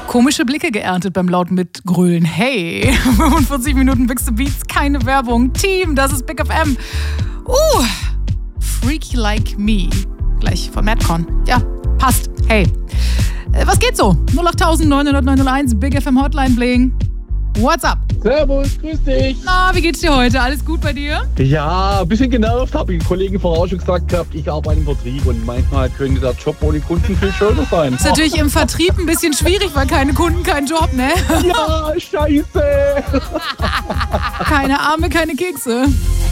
Komische Blicke geerntet beim lauten Mitgrölen. Hey, 45 Minuten Big to Beats, keine Werbung. Team, das ist Big FM. Freaky Like Me. Gleich von Madcon. Ja, passt. Hey, was geht so? 08000 900 901 Big FM Hotline Bling. What's up? Servus, grüß dich. Na, wie geht's dir heute? Alles gut bei dir? Ja, ein bisschen genervt, habe ich den Kollegen vorher schon gesagt gehabt, ich arbeite im Vertrieb und manchmal könnte der Job ohne Kunden viel schöner sein. Ist natürlich im Vertrieb ein bisschen schwierig, weil keine Kunden, kein Job, ne? Ja, scheiße. Keine Arme, keine Kekse.